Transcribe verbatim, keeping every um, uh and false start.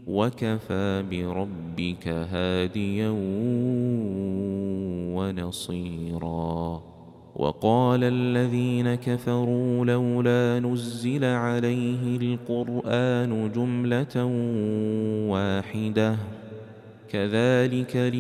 وكفى بربك هاديا ونصيرا. وقال الذين كفروا لولا نزل عليه القرآن جملة واحدة كذلك